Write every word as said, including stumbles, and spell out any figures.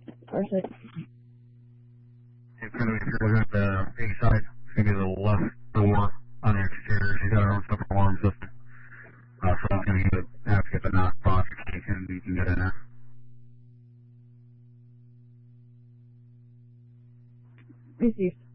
Or six. If you're looking at the A side, it's going to be the left door on the exterior. She's got her own separate alarm system. Uh, so I'm going to have to get the knock box and you can get in there. Received.